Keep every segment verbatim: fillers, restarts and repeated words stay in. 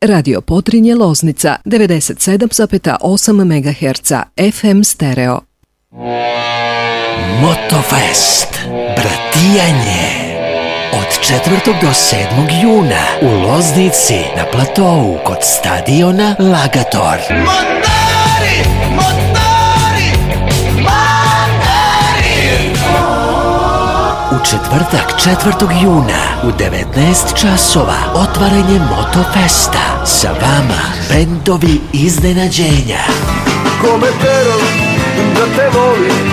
Radio Podrinje Loznica devedeset sedam zarez osam megaherca F M stereo. Motofest, bratijanje. Od četvrtog do sedmog juna u Loznici na platovu kod stadiona Lagator. Motori, motori, motori. U četvrtak četvrtog juna u devetnaest časova otvaranje Motofesta. Sa vama bendovi iznenađenja. Kometero, da te volim,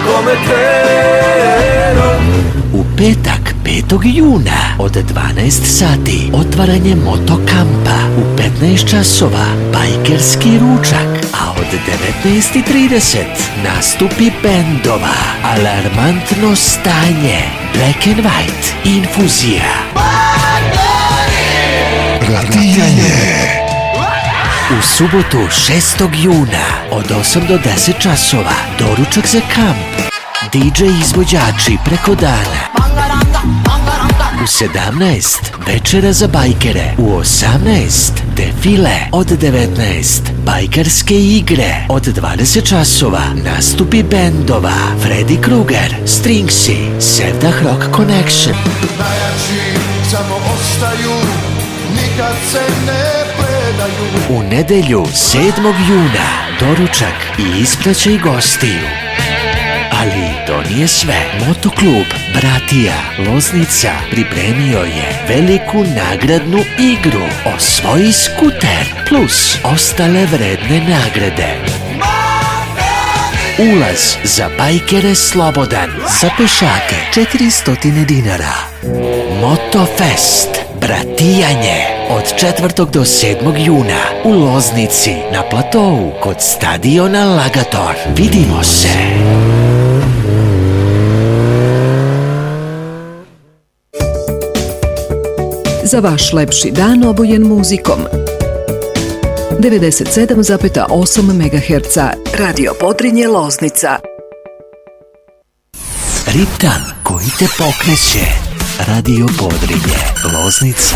kometero. U petak petog juna od dvanaest sati otvaranje Motokampa. U petnaest časova bajkerski ručak, a od devetnaest i trideset nastupi bendova Alarmantno stanje, Black and White, Infuzija. Bratijanje. U subotu šestog juna od osam do deset časova doručak za kamp, D J izvođači preko dana. U sedamnaest večera za bajkere, u osamnaest defile, od devetnaest bajkarske igre, od dvadeset časova nastupi bendova Freddy Krueger, Stringsy, Sevdah Rock Connection. Najjači samo ostaju, nikad se ne predaju. U nedelju sedmog juna doručak i ispraćaj gostiju. Ali to nije sve. Motoklub Bratija Loznica pripremio je veliku nagradnu igru Osvoji skuter plus ostale vredne nagrade. Ulaz za bajkere slobodan, za pešake četiristo dinara. Motofest, bratijanje od četvrtog do sedmog juna u Loznici na platovu kod stadiona Lagator. Vidimo se. Za vaš lepši dan obojen muzikom. devedeset sedam zarez osam megaherca Radio Podrinje Loznica. Ritam koji te pokreće. Radio Podrinje Loznica.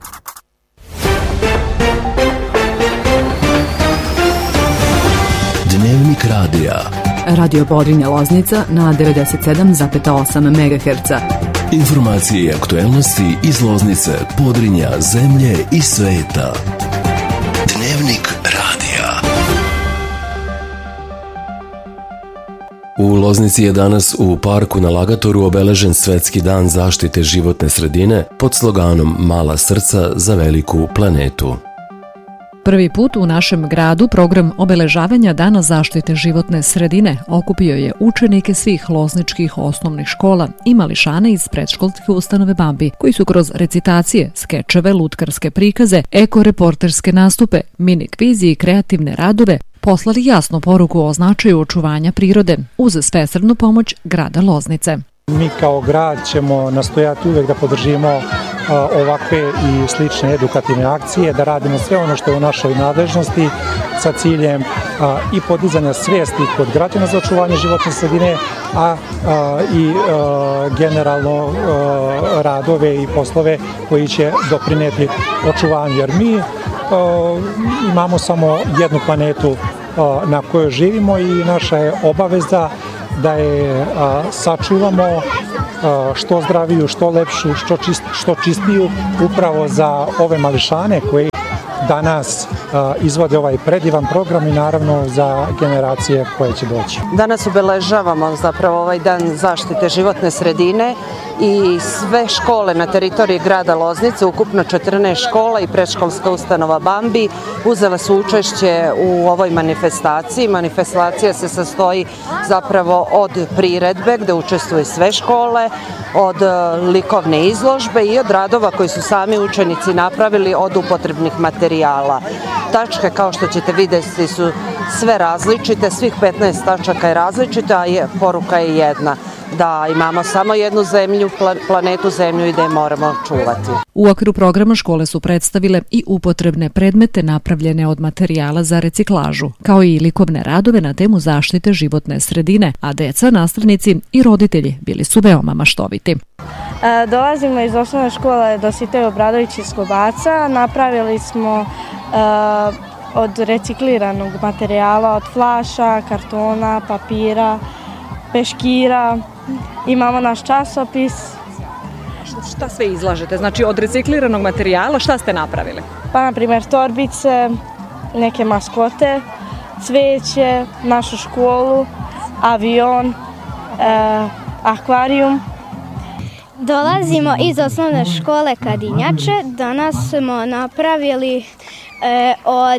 Dnevnik radija. Radio Podrinje Loznica na devedeset sedam zarez osam megaherca. Informacije i aktuelnosti iz Loznice, Podrinja, zemlje i sveta. Dnevnik radija. U Loznici je danas u parku na Lagatoru obeležen Svetski dan zaštite životne sredine pod sloganom Mala srca za veliku planetu. Prvi put u našem gradu program obeležavanja Dana zaštite životne sredine okupio je učenike svih lozničkih osnovnih škola i mališane iz predškolske ustanove Bambi, koji su kroz recitacije, skečeve, lutkarske prikaze, eko-reporterske nastupe, mini kvizi i kreativne radove poslali jasnu poruku o značaju očuvanja prirode uz svesrdnu pomoć grada Loznice. Mi kao grad ćemo nastojati uvek da podržimo a, ovakve i slične edukativne akcije, da radimo sve ono što je u našoj nadležnosti sa ciljem a, i podizanja svijesti kod građana za očuvanje životne sredine, a, a i a, generalno a, radove i poslove koji će doprineti očuvanju. Jer mi a, imamo samo jednu planetu a, na kojoj živimo i naša je obaveza da je a, sačuvamo a, što zdraviju, što lepšu, što, čist, što čistiju upravo za ove mališane koji danas a, izvode ovaj predivan program i naravno za generacije koje će doći. Danas obeležavamo zapravo ovaj dan zaštite životne sredine i sve škole na teritoriji grada Loznice, ukupno četrnaest škola i predškolska ustanova Bambi, uzele su učešće u ovoj manifestaciji. Manifestacija se sastoji zapravo od priredbe gde učestvuju sve škole, od likovne izložbe i od radova koji su sami učenici napravili od upotrebnih materijala. Tačke, kao što ćete vidjeti, su sve različite, svih petnaest tačaka je različita, a je, poruka je jedna. Da imamo samo jednu zemlju, planetu Zemlju i da je moramo čuvati. U okviru programa škole su predstavile i upotrebne predmete napravljene od materijala za reciklažu, kao i likovne radove na temu zaštite životne sredine, a deca, nastavnici i roditelji bili su veoma maštoviti. Dolazimo iz osnovne škole Dositej Obradović iz Kobaca. Napravili smo od recikliranog materijala, od flaša, kartona, papira, peškira. Imamo naš časopis. Šta sve izlažete? Znači od recikliranog materijala šta ste napravili? Pa na primjer torbice, neke maskote, cveće, našu školu, avion, eh, akvarijum. Dolazimo iz osnovne škole Kadinjače. Danas smo napravili eh, od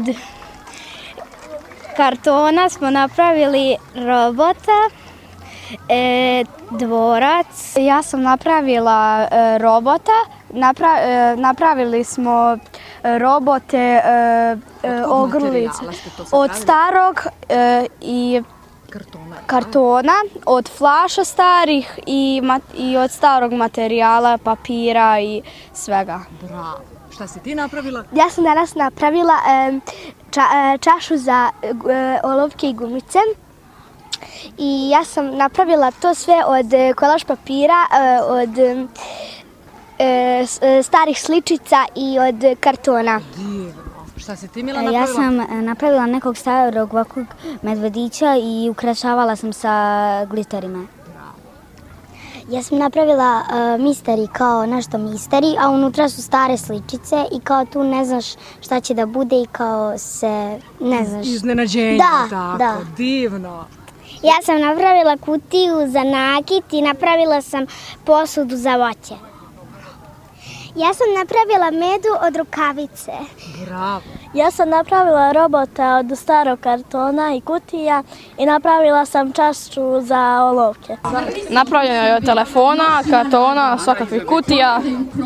kartona smo napravili robota, e, dvorac. Ja sam napravila e, robota. Napra, e, napravili smo robote e, e, ogrlice od starog e, i kartona. kartona, od flaša starih i, mat, i od starog materijala, papira i svega. Bravo. Šta si ti napravila? Ja sam danas napravila e, ča, e, čašu za e, olovke i gumice. I ja sam napravila to sve od kolaž papira, od e, starih sličica i od kartona. Divno. Šta si ti, Mila, napravila? Ja sam napravila nekog starog ovakvog medvedića i ukrašavala sam sa gliterima. Ja sam napravila uh, misteri kao nešto misteri, a unutra su stare sličice i kao tu ne znaš šta će da bude i kao se ne znaš. Iznenađenje, da, tako, da. Divno. Ja sam napravila kutiju za nakit i napravila sam posudu za voće. Ja sam napravila medu od rukavice. Bravo. Ja sam napravila robota od starog kartona i kutija i napravila sam čašu za olovke. Napravljeno je od telefona, kartona, svakakvih kutija,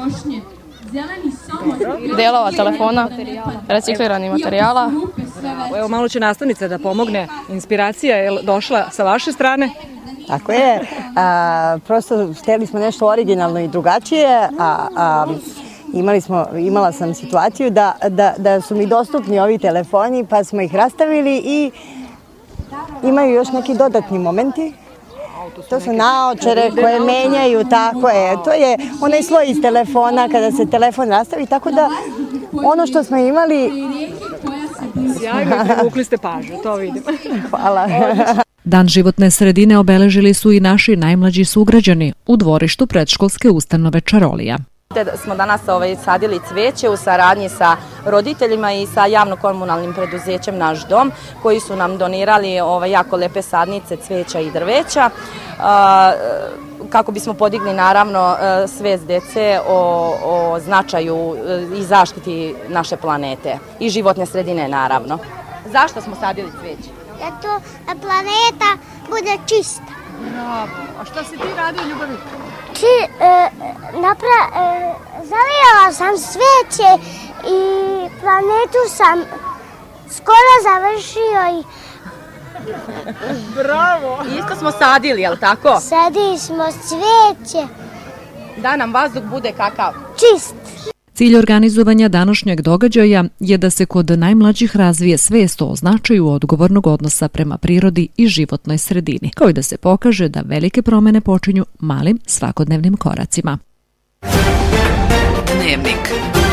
delova telefona, recikliranih materijala. Evo, malo će nastavnica da pomogne. Inspiracija je došla sa vaše strane? Tako je. A, prosto htjeli smo nešto originalno i drugačije, a, a imali smo, imala sam situaciju da, da, da su mi dostupni ovi telefoni, pa smo ih rastavili i imaju još neki dodatni momenti. To su naočare koje menjaju, tako je. To je onaj sloj iz telefona kada se telefon rastavi, tako da ono što smo imali... Sjajno, privukli ste pažnju, to vidim. Hvala. Dan životne sredine obeležili su i naši najmlađi sugrađani u dvorištu predškolske ustanove Čarolija. Smo danas ovaj, sadili cveće u saradnji sa roditeljima i sa javno-komunalnim preduzećem Naš dom, koji su nam donirali ovaj, jako lepe sadnice cveća i drveća, a, kako bismo podigli naravno svest dece o, o značaju i zaštiti naše planete i životne sredine naravno. Zašto smo sadili cveće? Zato da planeta bude čista. Bravo. A šta si ti radio, Ljubavi? Či, e, napra, e, zalijala sam sveće i planetu sam skoro završio i... Bravo! Isto smo sadili, je li tako? Sadili smo cveće. Da nam vazduh bude kakav? Čist. Cilj organizovanja današnjeg događaja je da se kod najmlađih razvije svest o značaju odgovornog odnosa prema prirodi i životnoj sredini, kao i da se pokaže da velike promene počinju malim svakodnevnim koracima. Dnevnik.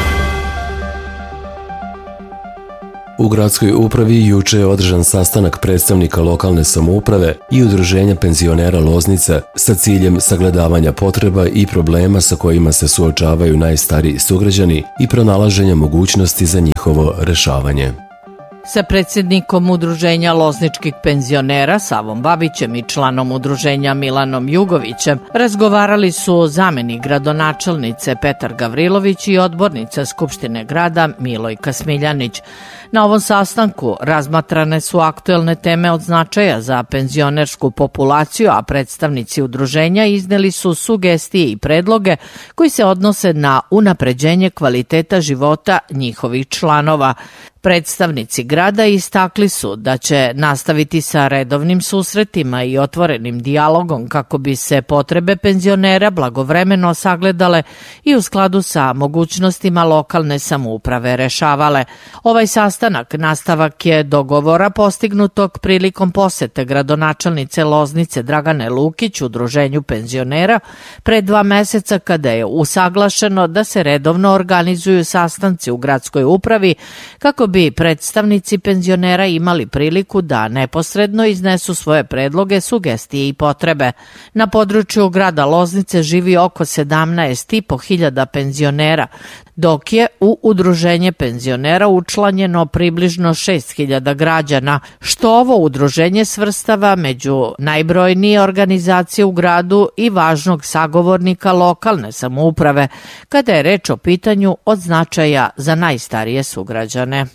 U gradskoj upravi juče je održan sastanak predstavnika lokalne samouprave i udruženja penzionera Loznica sa ciljem sagledavanja potreba i problema sa kojima se suočavaju najstariji sugrađani i pronalaženja mogućnosti za njihovo rešavanje. Sa predsjednikom udruženja lozničkih penzionera Savom Babićem i članom udruženja Milanom Jugovićem razgovarali su zamenik gradonačelnice Petar Gavrilović i odbornica Skupštine grada Milojka Smiljanić. Na ovom sastanku razmatrane su aktuelne teme od značaja za penzionersku populaciju, a predstavnici udruženja izneli su sugestije i predloge koji se odnose na unapređenje kvaliteta života njihovih članova. Predstavnici grada istakli su da će nastaviti sa redovnim susretima i otvorenim dijalogom kako bi se potrebe penzionera blagovremeno sagledale i u skladu sa mogućnostima lokalne samouprave rešavale. Ovaj sastanak nastavak je dogovora postignutog prilikom posete gradonačelnice Loznice Dragane Lukić udruženju penzionera pre dva meseca kada je usaglašeno da se redovno organizuju sastanci u gradskoj upravi kako bi predstavnici penzionera imali priliku da neposredno iznesu svoje predloge, sugestije i potrebe. Na području grada Loznice živi oko sedamnaest i po hiljada penzionera, dok je u udruženje penzionera učlanjeno približno šest hiljada građana, što ovo udruženje svrstava među najbrojnije organizacije u gradu i važnog sagovornika lokalne samouprave, kada je reč o pitanju od značaja za najstarije sugrađane.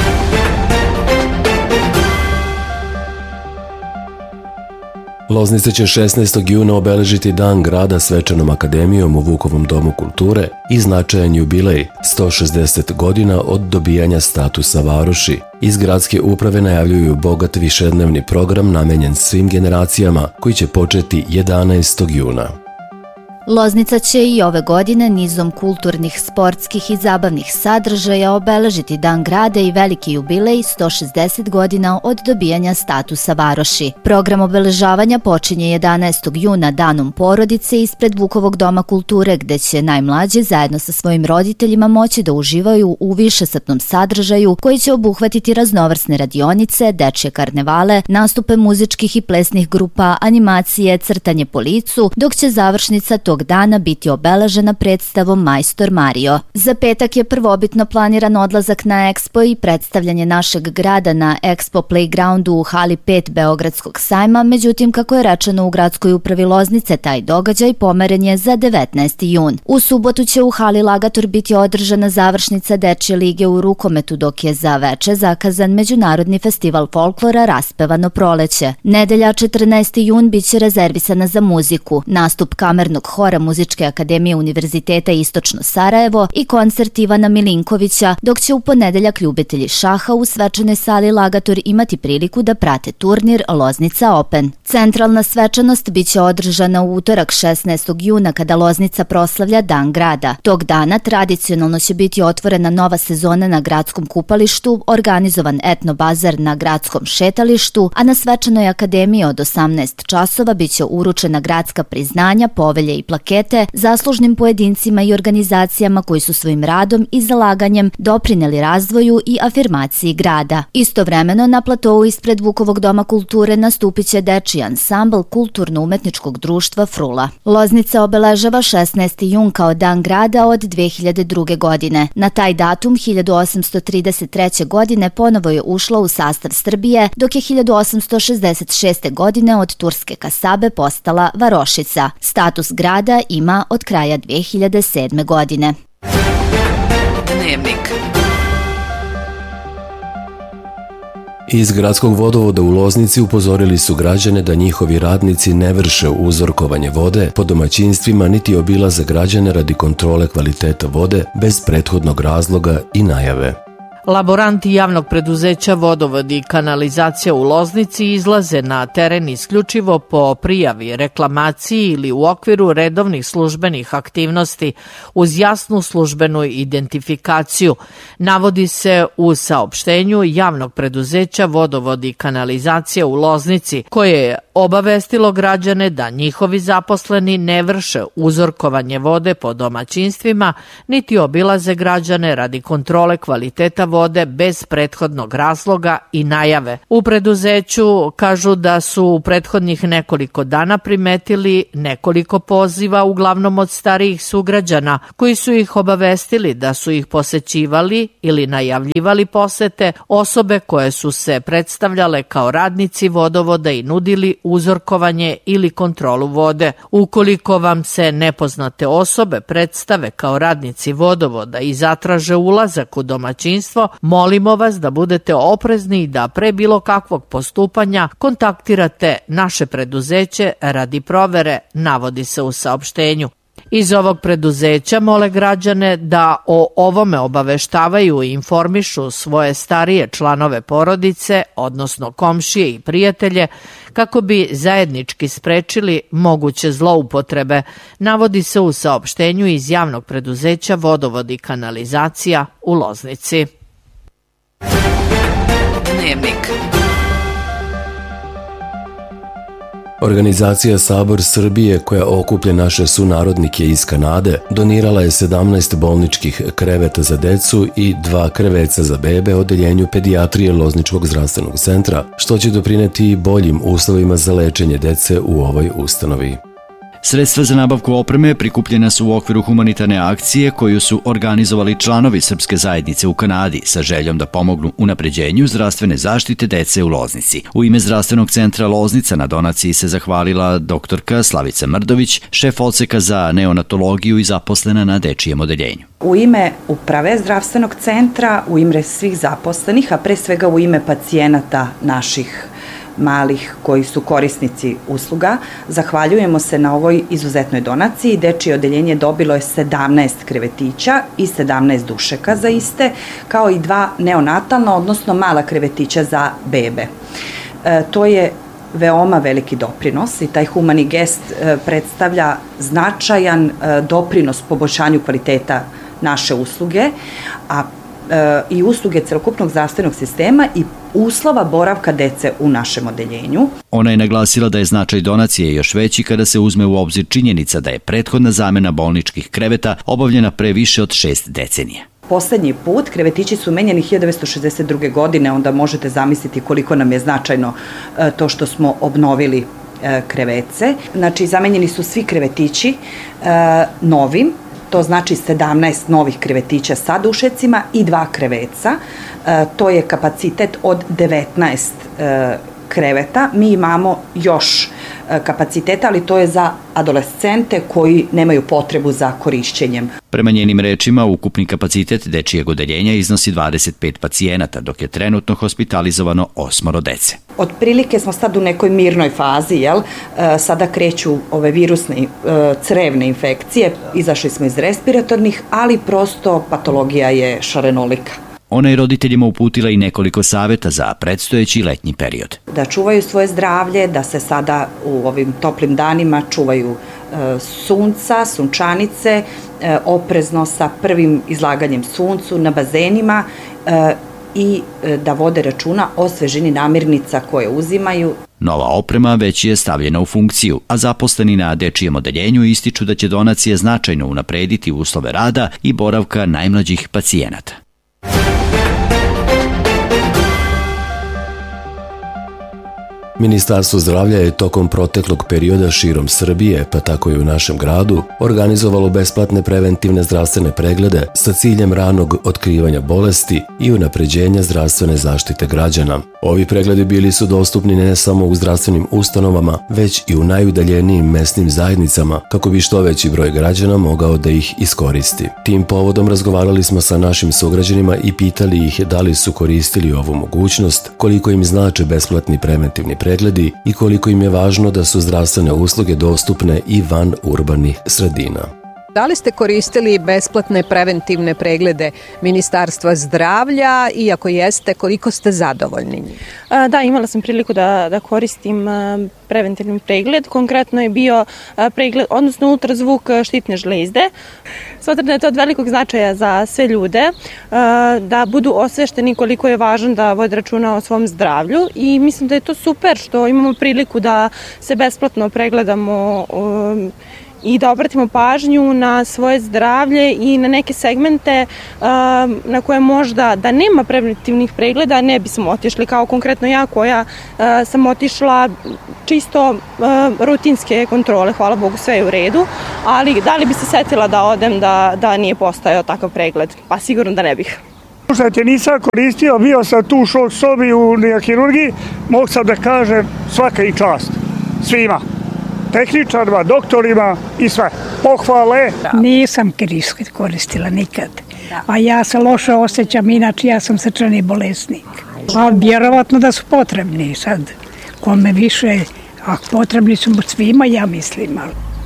Loznica će šesnaestog juna obeležiti Dan grada svečanom akademijom u Vukovom domu kulture i značajan jubilej sto šezdeset godina od dobijanja statusa varoši. Iz gradske uprave najavljuju bogat višednevni program namenjen svim generacijama koji će početi jedanaestog juna. Loznica će i ove godine nizom kulturnih, sportskih i zabavnih sadržaja obeležiti Dan grada i veliki jubilej sto šezdeset godina od dobijanja statusa varoši. Program obeležavanja počinje jedanaestog juna danom porodice ispred Vukovog doma kulture, gde će najmlađi zajedno sa svojim roditeljima moći da uživaju u višesatnom sadržaju koji će obuhvatiti raznovrsne radionice, dečje karnevale, nastupe muzičkih i plesnih grupa, animacije, crtanje po licu, dok će završnica tog dana biti obeležena predstavom Majstor Mario. Za petak je prvobitno planiran odlazak na Expo i predstavljanje našeg grada na Expo Playgroundu u hali pet Beogradskog sajma, međutim, kako je rečeno u gradskoj upravi Loznice, taj događaj pomeren je za devetnaesti jun. U subotu će u hali Lagator biti održana završnica Dečje lige u rukometu, dok je za veče zakazan Međunarodni festival folklora Raspevano proleće. Nedelja četrnaesti jun biće rezervisana za muziku, nastup kamernog hora Muzičke akademije Univerziteta Istočno Sarajevo i koncert Ivana Milinkovića, dok će u ponedeljak ljubitelji šaha u svečanoj sali Lagator imati priliku da prate turnir Loznica Open. Centralna svečanost biće održana u utorak šesnaestog juna kada Loznica proslavlja Dan grada. Tog dana tradicionalno će biti otvorena nova sezona na gradskom kupalištu, organizovan etno bazar na gradskom šetalištu, a na svečanoj akademiji od osamnaest časova biće uručena gradska priznanja, povelje i plakete zaslužnim pojedincima i organizacijama koji su svojim radom i zalaganjem doprineli razvoju i afirmaciji grada. Istovremeno na platovu ispred Vukovog doma kulture nastupit će dečiji ansambl Kulturno-umetničkog društva Frula. Loznica obeležava šesnaesti jun kao Dan grada od dve hiljade druge. godine. Na taj datum hiljadu osamsto trideset treće. godine ponovo je ušla u sastav Srbije, dok je hiljadu osamsto šezdeset šeste. godine od turske kasabe postala varošica. Status grada ima od kraja dve hiljade sedme. godine. Dnevnik. Iz gradskog vodovoda u Loznici upozorili su građane da njihovi radnici ne vrše uzorkovanje vode po domaćinstvima niti obilaze građane radi kontrole kvaliteta vode bez prethodnog razloga i najave. Laboranti javnog preduzeća Vodovod i kanalizacija u Loznici izlaze na teren isključivo po prijavi, reklamaciji ili u okviru redovnih službenih aktivnosti uz jasnu službenu identifikaciju, navodi se u saopštenju javnog preduzeća Vodovod i kanalizacija u Loznici, koje je obavestilo građane da njihovi zaposleni ne vrše uzorkovanje vode po domaćinstvima niti obilaze građane radi kontrole kvaliteta vode vode bez prethodnog razloga i najave. U preduzeću kažu da su u prethodnih nekoliko dana primetili nekoliko poziva, uglavnom od starijih sugrađana, koji su ih obavestili da su ih posećivali ili najavljivali posete osobe koje su se predstavljale kao radnici vodovoda i nudili uzorkovanje ili kontrolu vode. Ukoliko vam se nepoznate osobe predstave kao radnici vodovoda i zatraže ulazak u domaćinstvo, molimo vas da budete oprezni i da pre bilo kakvog postupanja kontaktirate naše preduzeće radi provere, navodi se u saopštenju. Iz ovog preduzeća mole građane da o ovome obaveštavaju i informišu svoje starije članove porodice, odnosno komšije i prijatelje, kako bi zajednički sprečili moguće zloupotrebe, navodi se u saopštenju iz javnog preduzeća Vodovod i kanalizacija u Loznici. Dnevnik. Organizacija Sabor Srbije, koja okuplja naše sunarodnike iz Kanade, donirala je sedamnaest bolničkih kreveta za decu i dva kreveca za bebe odeljenju pedijatrije Lozničkog zdravstvenog centra, što će doprineti boljim uslovima za lečenje dece u ovoj ustanovi. Sredstva za nabavku opreme prikupljena su u okviru humanitarne akcije koju su organizovali članovi Srpske zajednice u Kanadi sa željom da pomognu unapređenju zdravstvene zaštite dece u Loznici. U ime Zdravstvenog centra Loznica na donaciji se zahvalila doktorka Slavica Mrdović, šef odseka za neonatologiju i zaposlena na dečijem odeljenju. U ime uprave Zdravstvenog centra, u ime svih zaposlenih, a pre svega u ime pacijenata naših malih koji su korisnici usluga, zahvaljujemo se na ovoj izuzetnoj donaciji. Dečije odeljenje dobilo je sedamnaest krevetića i sedamnaest dušeka za iste, kao i dva neonatalna, odnosno mala krevetića za bebe. E, to je veoma veliki doprinos i taj humani gest e, predstavlja značajan e, doprinos poboljšanju kvaliteta naše usluge, a i usluge celokupnog zdravstvenog sistema i uslova boravka dece u našem odeljenju. Ona je naglasila da je značaj donacije još veći kada se uzme u obzir činjenica da je prethodna zamena bolničkih kreveta obavljena pre više od šest decenija. Poslednji put krevetići su menjeni hiljadu devetsto šezdeset druge. godine, onda možete zamisliti koliko nam je značajno to što smo obnovili krevece. Znači, zamenjeni su svi krevetići novim, to znači sedamnaest novih krevetića sa dušecima i dva kreveca. E, to je kapacitet od devetnaest e, kreveta. Mi imamo još e, kapaciteta, ali to je za adolescente koji nemaju potrebu za korišćenjem. Prema njenim rečima, ukupni kapacitet dečijeg odeljenja iznosi dvadeset pet pacijenata, dok je trenutno hospitalizovano osmoro dece. Otprilike smo sad u nekoj mirnoj fazi, jel? E, sada kreću ove virusne e, crevne infekcije, izašli smo iz respiratornih, ali prosto patologija je šarenolika. Ona je roditeljima uputila i nekoliko saveta za predstojeći letnji period. Da čuvaju svoje zdravlje, da se sada u ovim toplim danima čuvaju e, sunca, sunčanice, e, oprezno sa prvim izlaganjem suncu na bazenima e, i e, da vode računa o svežini namirnica koje uzimaju. Nova oprema već je stavljena u funkciju, a zaposleni na dečijem odeljenju ističu da će donacije značajno unaprediti uslove rada i boravka najmlađih pacijenata. Ministarstvo zdravlja je tokom proteklog perioda širom Srbije, pa tako i u našem gradu, organizovalo besplatne preventivne zdravstvene preglede sa ciljem ranog otkrivanja bolesti i unapređenja zdravstvene zaštite građana. Ovi pregledi bili su dostupni ne samo u zdravstvenim ustanovama, već i u najudaljenijim mesnim zajednicama, kako bi što veći broj građana mogao da ih iskoristi. Tim povodom razgovarali smo sa našim sugrađanima i pitali ih da li su koristili ovu mogućnost, koliko im znače besplatni preventivni pregledi i koliko im je važno da su zdravstvene usluge dostupne i van urbanih sredina. Da li ste koristili besplatne preventivne preglede Ministarstva zdravlja i ako jeste, koliko ste zadovoljni? Da, imala sam priliku da, da koristim preventivni pregled. Konkretno je bio pregled, odnosno ultrazvuk štitne žlezde. Smatram da je to od velikog značaja za sve ljude, da budu osvešteni koliko je važno da vode računa o svom zdravlju i mislim da je to super što imamo priliku da se besplatno pregledamo i da obratimo pažnju na svoje zdravlje i na neke segmente uh, na koje možda da nema preventivnih pregleda ne bismo otišli, kao konkretno ja koja uh, sam otišla čisto uh, rutinske kontrole, hvala Bogu sve je u redu, ali da li bi se setila da odem da, da nije postojao takav pregled? Pa sigurno da ne bih. Što te nisam koristio, bio sam tu u sobi u hirurgiji, mogu sam da kažem svaka i čast svima. Tehničarima, doktorima i sve. Pohvale. Nisam koristila nikad. A ja se loše osjećam, inače ja sam srčani bolesnik. A vjerovatno da su potrebni sad. Kome više, a potrebni su svima, ja mislim.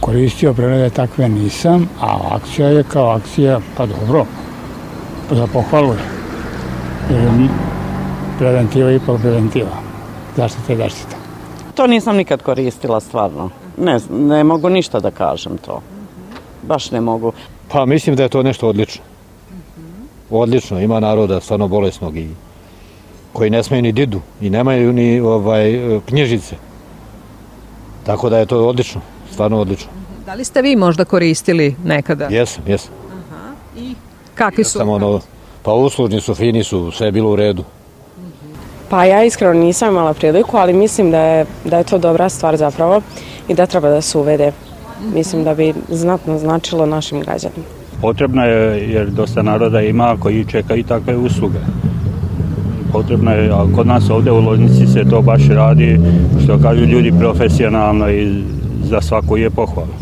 koristio preglede takve nisam, a akcija je kao akcija, pa dobro, za pohvalu je. Jer preventiva je ipak preventiva. Zaštita je zaštita. To nisam nikad koristila stvarno. Ne, ne mogu ništa da kažem to. Baš ne mogu. Pa mislim da je to nešto odlično. Odlično, ima naroda stvarno bolesnog i koji ne smeju ni didu i nemaju ni ovaj, knjižice. Tako da je to odlično, stvarno odlično. Da li ste vi možda koristili nekada? Jesam, jesam. Aha. I kakvi su? Ono, pa uslužni su, fini su, sve je bilo u redu. Pa ja iskreno nisam imala priliku, ali mislim da je, da je to dobra stvar zapravo i da treba da se uvede. Mislim da bi znatno značilo našim građanima. Potrebno je jer dosta naroda ima koji čeka i takve usluge. Potrebno je, a kod nas ovdje u Loznici se to baš radi, što kažu ljudi, profesionalno i za svaku je pohvala.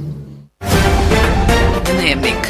Dnevnik.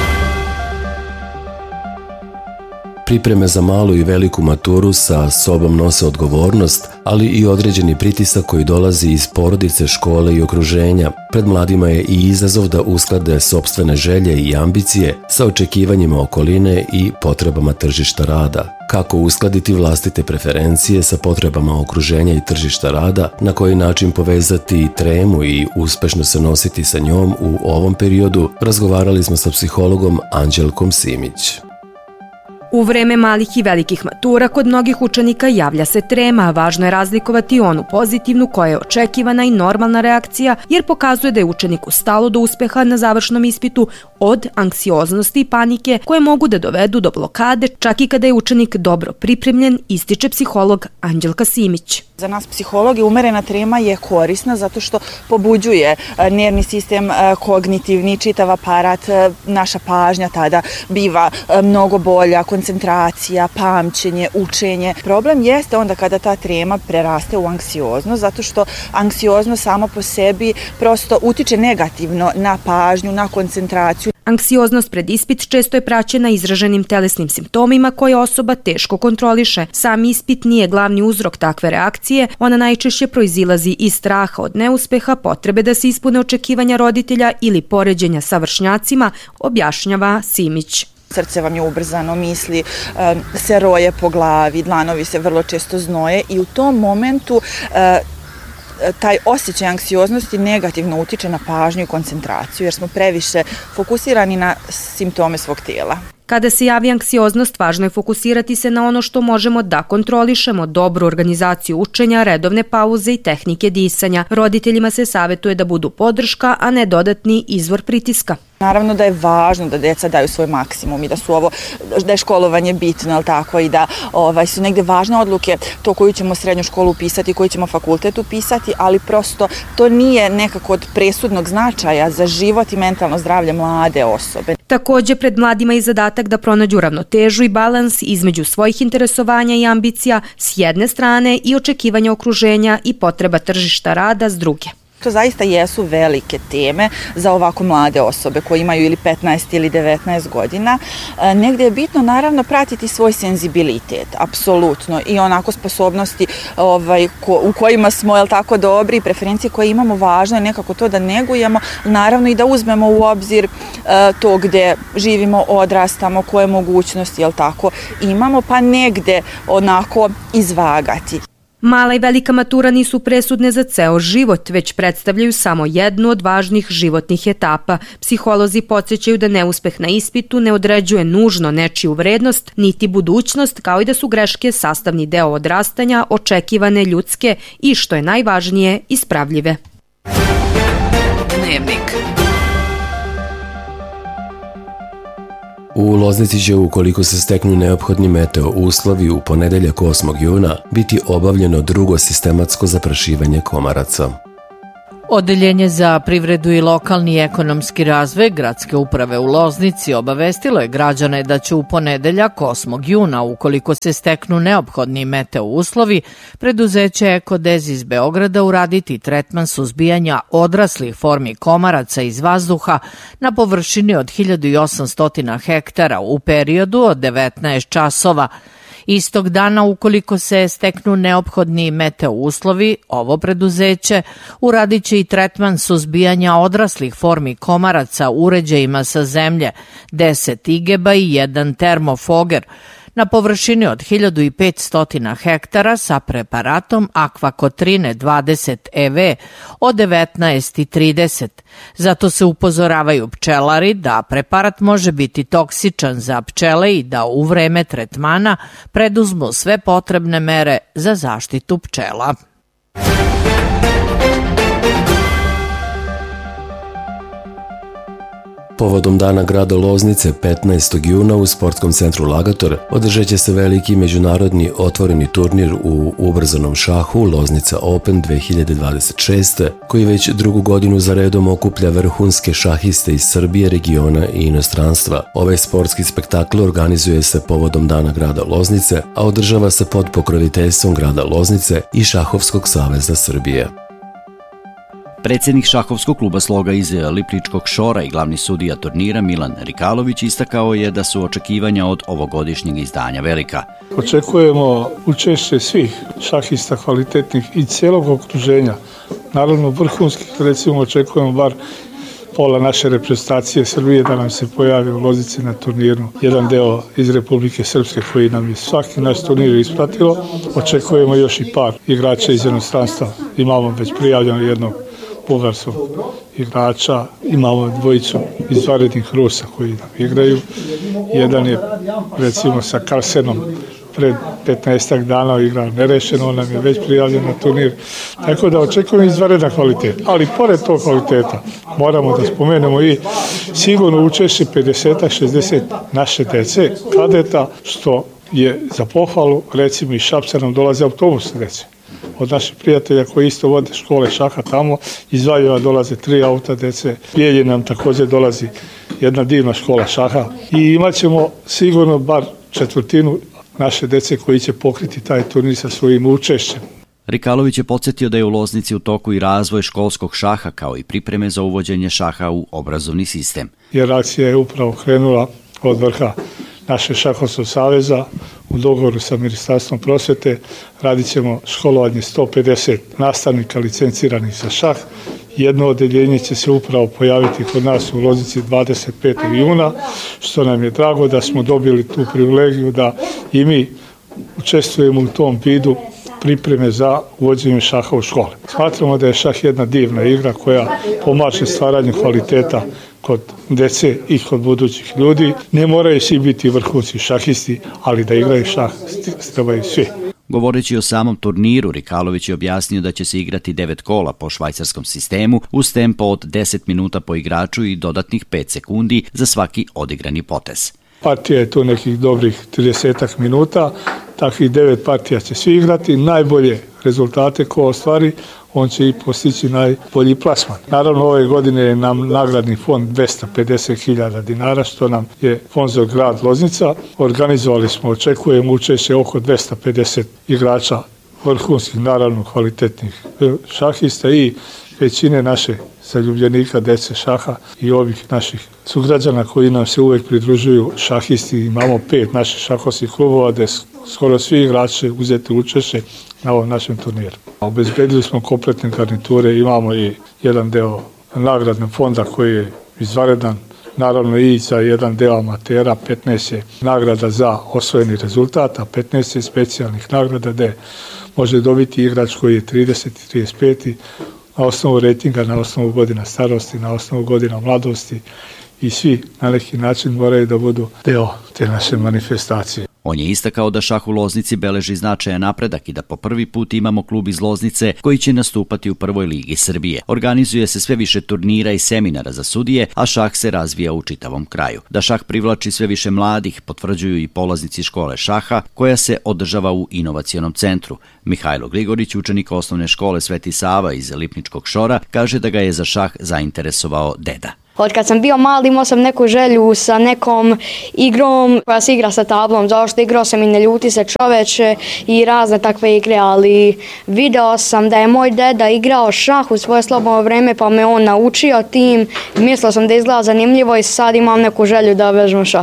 Pripreme za malu i veliku maturu sa sobom nose odgovornost, ali i određeni pritisak koji dolazi iz porodice, škole i okruženja. Pred mladima je i izazov da usklade sopstvene želje i ambicije sa očekivanjima okoline i potrebama tržišta rada. Kako uskladiti vlastite preferencije sa potrebama okruženja i tržišta rada, na koji način povezati tremu i uspešno se nositi sa njom u ovom periodu, razgovarali smo sa psihologom Anđelkom Simić. U vreme malih i velikih matura kod mnogih učenika javlja se trema, a važno je razlikovati onu pozitivnu koja je očekivana i normalna reakcija jer pokazuje da je učeniku stalo do uspeha na završnom ispitu od anksioznosti i panike koje mogu da dovedu do blokade čak i kada je učenik dobro pripremljen, ističe psiholog Anđelka Simić. Za nas psihologi umerena trema je korisna zato što pobuđuje nervni sistem, kognitivni, čitav aparat, naša pažnja tada biva mnogo bolja, koncentracija, pamćenje, učenje. Problem jeste onda kada ta trema preraste u anksioznost, zato što anksioznost samo po sebi prosto utiče negativno na pažnju, na koncentraciju. Anksioznost pred ispit često je praćena izraženim telesnim simptomima koje osoba teško kontroliše. Sam ispit nije glavni uzrok takve reakcije, ona najčešće proizilazi iz straha od neuspeha, potrebe da se ispune očekivanja roditelja ili poređenja sa vršnjacima, objašnjava Simić. Srce vam je ubrzano, misli se roje po glavi, dlanovi se vrlo često znoje i u tom momentu taj osjećaj anksioznosti negativno utiče na pažnju i koncentraciju jer smo previše fokusirani na simptome svog tijela. Kada se javi anksioznost, važno je fokusirati se na ono što možemo da kontrolišemo, dobru organizaciju učenja, redovne pauze i tehnike disanja. Roditeljima se savjetuje da budu podrška, a ne dodatni izvor pritiska. Naravno da je važno da deca daju svoj maksimum i da su ovo, da je školovanje bitno, ali tako i da ovaj, su negde važne odluke, to koju ćemo srednju školu upisati, koju ćemo fakultet upisati, ali prosto to nije nekako od presudnog značaja za život i mentalno zdravlje mlade osobe. Također pred mladima je zadatak da pronađu ravnotežu i balans između svojih interesovanja i ambicija s jedne strane i očekivanja okruženja i potreba tržišta rada s druge. To zaista jesu velike teme za ovako mlade osobe koje imaju ili petnaest ili devetnaest godina. Negde je bitno naravno pratiti svoj senzibilitet, apsolutno, i onako sposobnosti ovaj, ko, u kojima smo jel tako dobri, preferencije koje imamo, važno je nekako to da negujemo, naravno i da uzmemo u obzir uh, to gde živimo, odrastamo, koje mogućnosti jel tako imamo, pa negde onako izvagati. Mala i velika matura nisu presudne za ceo život, već predstavljaju samo jednu od važnih životnih etapa. Psiholozi podsjećaju da neuspeh na ispitu ne određuje nužno nečiju vrednost, niti budućnost, kao i da su greške sastavni deo odrastanja, očekivane, ljudske i, što je najvažnije, ispravljive. Dnevnik. U Loznici će, ukoliko se steknu neophodni meteo uslovi, u ponedeljak osmog juna biti obavljeno drugo sistematsko zaprašivanje komaraca. Odeljenje za privredu i lokalni ekonomski razvoj Gradske uprave u Loznici obavestilo je građane da će u ponedeljak osmog juna, ukoliko se steknu neophodni meteo uslovi, preduzeće Ekodez iz Beograda uraditi tretman suzbijanja odraslih formi komaraca iz vazduha na površini od hiljadu osamsto hektara u periodu od devetnaest časova Istog dana, ukoliko se steknu neophodni meteo uslovi, ovo preduzeće uradit će i tretman suzbijanja odraslih formi komaraca uređajima sa zemlje, deset igeba i jedan termofoger, na površini od hiljadu petsto hektara sa preparatom Akvakotrine dvadeset E V od devetnaest i trideset. Zato se upozoravaju pčelari da preparat može biti toksičan za pčele i da u vreme tretmana preduzmu sve potrebne mere za zaštitu pčela. Povodom Dana grada Loznice petnaestog juna u sportskom centru Lagator održat će se veliki međunarodni otvoreni turnir u ubrzanom šahu Loznica Open dve hiljade dvadeset šeste, koji već drugu godinu za redom okuplja vrhunske šahiste iz Srbije, regiona i inostranstva. Ovaj sportski spektakl organizuje se povodom Dana grada Loznice, a održava se pod pokroviteljstvom grada Loznice i Šahovskog saveza Srbije. Predsjednik šahovskog kluba Sloga iz Lipličkog Šora i glavni sudija turnira Milan Rikalović istakao je da su očekivanja od ovogodišnjeg izdanja velika. Očekujemo učešće svih šahista kvalitetnih i cijelog okruženja. Naravno vrhunskih, recimo očekujemo bar pola naše reprezentacije Srbije da nam se pojavi u Loznici na turniru. Jedan deo iz Republike Srpske koji nam je svaki naš turnir ispratilo. Očekujemo još i par igrača iz inostranstva. Imamo već prijavljeno jednog bugarskog igrača, imamo dvojicu izvanrednih Rusa koji nam igraju. Jedan je recimo sa Karsenom pred petnaestak dana igrao nerešeno, on nam je već prijavljen na turnir. Tako da očekujemo izvanredan kvalitet. Ali pored tog kvaliteta moramo da spomenemo i sigurno učešće pedeset šezdeset naše dece, kadeta, što je za pohvalu, recimo iz Šapca nam dolaze autobusne dece. Od naših prijatelja koji isto vode škole šaha tamo, iz Valjeva dolaze tri auta dece, Bijelje nam također dolazi jedna divna škola šaha i imat ćemo sigurno bar četvrtinu naše dece koji će pokriti taj turnir sa svojim učešćem. Rikalović je podsjetio da je u Loznici u toku i razvoj školskog šaha kao i pripreme za uvođenje šaha u obrazovni sistem. Jer akcija je upravo krenula od vrha naše šahovskog saveza u dogovoru sa Ministarstvom prosvete. Radit ćemo školovanje sto pedeset nastavnika licenciranih za šah. Jedno odeljenje će se upravo pojaviti kod nas u Loznici dvadeset petog juna, što nam je drago da smo dobili tu privilegiju da i mi učestvujemo u tom vidu pripreme za uvođenje šaha u škole. Smatramo da je šah jedna divna igra koja pomaže stvaranju kvaliteta kod dece i kod budućih ljudi. Ne moraju svi biti vrhunski šahisti, ali da igraju šah trebaju svi. Govoreći o samom turniru, Rikalović je objasnio da će se igrati devet kola po švajcarskom sistemu uz tempo od deset minuta po igraču i dodatnih pet sekundi za svaki odigrani potez. Partija je tu nekih dobrih trideset minuta, takvih devet partija će svi igrati, najbolje rezultate ko ostvari, on će i postići najbolji plasman. Naravno, ove godine je nam nagradni fond dvesta pedeset hiljada dinara, što nam je fond za grad Loznica. Organizovali smo, očekujemo učešće oko dvesta pedeset igrača vrhunskih, naravno kvalitetnih šahista i većine naše zaljubljenika dece šaha i ovih naših sugrađana koji nam se uvek pridružuju šahisti. Imamo pet naših šahovskih klubova gde skoro svi igrači uzeti učešće na ovom našem turniru. Obezbedili smo kompletne garniture, imamo i jedan deo nagradnog fonda koji je izvanredan, naravno i za jedan deo amatera, petnaest je nagrada za osvojeni rezultat, a petnaest je specijalnih nagrada gde može dobiti igrač koji je trideset i trideset pet na osnovu rejtinga, na osnovu godina starosti, na osnovu godina mladosti i svi na neki način moraju da budu deo te naše manifestacije. On je istakao da šah u Loznici beleži značajan napredak i da po prvi put imamo klub iz Loznice koji će nastupati u prvoj ligi Srbije. Organizuje se sve više turnira i seminara za sudije, a šah se razvija u čitavom kraju. Da šah privlači sve više mladih potvrđuju i polaznici škole šaha koja se održava u inovacionom centru. Mihajlo Gligorić, učenik osnovne škole Sveti Sava iz Lipničkog Šora, kaže da ga je za šah zainteresovao deda. Od kad sam bio mali imao sam neku želju sa nekom igrom koja se igra sa tablom, zašto igrao sam i Ne ljuti se čoveče i razne takve igre, ali video sam da je moj deda igrao šah u svoje slobodno vreme pa me on naučio tim. Mislio sam da izgleda zanimljivo i sad imam neku želju da vežem šah.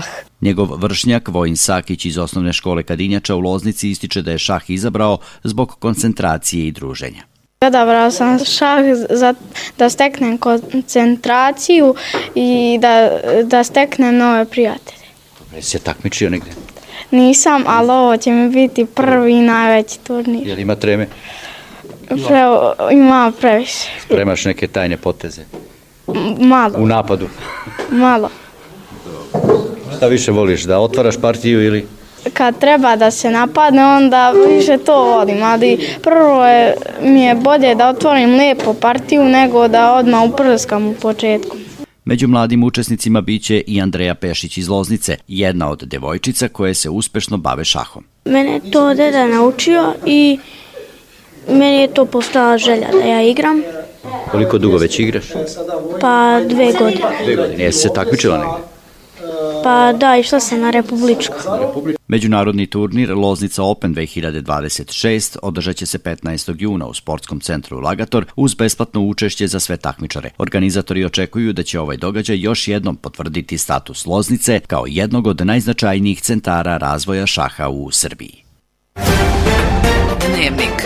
Njegov vršnjak Vojin Sakić iz osnovne škole Kadinjača u Loznici ističe da je šah izabrao zbog koncentracije i druženja. Odabrao sam šah za, da steknem koncentraciju i da, da steknem nove prijatelje. Jesi se takmičio negde? Nisam, ali ovo će mi biti prvi najveći turnir. Jel ima treme? Pre, ima previše. Spremaš neke tajne poteze? Malo. U napadu? Malo. Šta više voliš, da otvaraš partiju ili? Kad treba da se napadne, onda više to volim, ali prvo je, mi je bolje da otvorim lijepo partiju nego da odmah uprskam u početku. Među mladim učesnicima biće i Andreja Pešić iz Loznice, jedna od devojčica koje se uspešno bave šahom. Mene je to deda naučio i meni je to postala želja da ja igram. Koliko dugo već igraš? Pa dve godine. Dve godine. Jesi se takmičila negdje? Pa da, išla sam na Republičku. Međunarodni turnir Loznica Open dve hiljade dvadeset šest održat će se petnaestog juna u sportskom centru Lagator uz besplatno učešće za sve takmičare. Organizatori očekuju da će ovaj događaj još jednom potvrditi status Loznice kao jednog od najznačajnijih centara razvoja šaha u Srbiji. Dnevnik.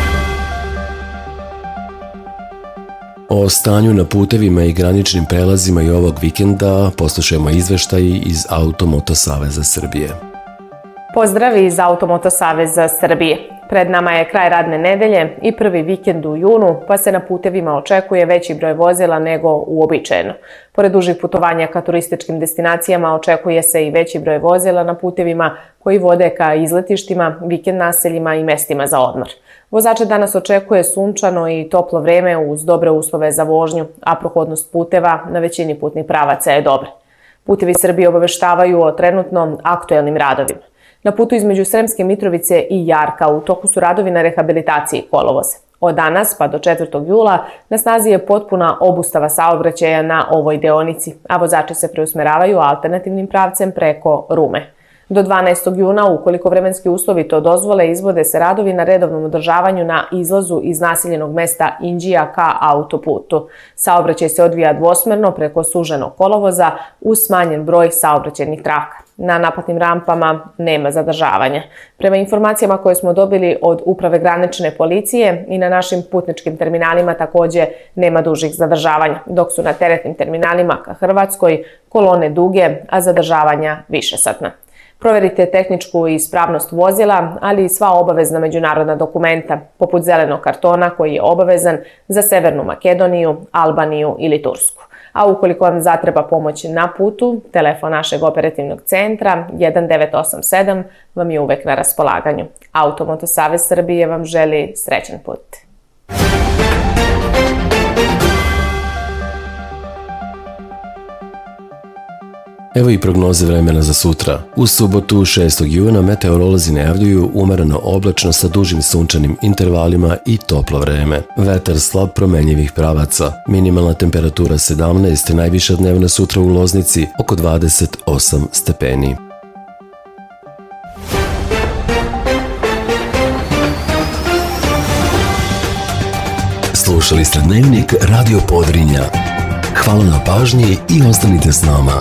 O stanju na putevima i graničnim prelazima i ovog vikenda poslušajmo izveštaji iz Automoto Saveza Srbije. Pozdrav iz Automoto Saveza Srbije. Pred nama je kraj radne nedelje i prvi vikend u junu, pa se na putevima očekuje veći broj vozila nego uobičajeno. Pored dužih putovanja ka turističkim destinacijama očekuje se i veći broj vozila na putevima koji vode ka izletištima, vikend naseljima i mestima za odmor. Vozače danas očekuje sunčano i toplo vreme uz dobre uslove za vožnju, a prohodnost puteva na većini putnih pravaca je dobra. Putevi Srbije obaveštavaju o trenutno aktuelnim radovima. Na putu između Sremske Mitrovice i Jarka u toku su radovi na rehabilitaciji kolovoza. Od danas pa do četvrtog jula na snazi je potpuna obustava saobraćaja na ovoj deonici, a vozači se preusmeravaju alternativnim pravcem preko Rume. Do dvanaestog juna, ukoliko vremenski uslovi to dozvole, izvode se radovi na redovnom održavanju na izlazu iz naseljenog mesta Inđija ka autoputu. Saobraćaj se odvija dvosmerno preko suženog kolovoza uz smanjen broj saobraćajnih traka. Na naplatnim rampama nema zadržavanja. Prema informacijama koje smo dobili od Uprave granične policije i na našim putničkim terminalima takođe nema dužih zadržavanja, dok su na teretnim terminalima ka Hrvatskoj kolone duge, a zadržavanja višesatna. Proverite tehničku ispravnost vozila, ali i sva obavezna međunarodna dokumenta, poput zelenog kartona koji je obavezan za Severnu Makedoniju, Albaniju ili Tursku. A ukoliko vam zatreba pomoć na putu, telefon našeg operativnog centra jedan devet osam sedam vam je uvek na raspolaganju. Automoto Savez Srbije vam želi srećan put. Evo i prognoze vremena za sutra. U subotu šestog juna meteorolozi najavljuju umereno oblačno sa dužim sunčanim intervalima i toplo vreme. Vetar slab promenjivih pravaca. Minimalna temperatura sedamnaest, najviša dnevna sutra u Loznici oko dvadeset osam stepeni. Slušali ste Dnevnik Radio Podrinja. Hvala na pažnji i ostanite s nama.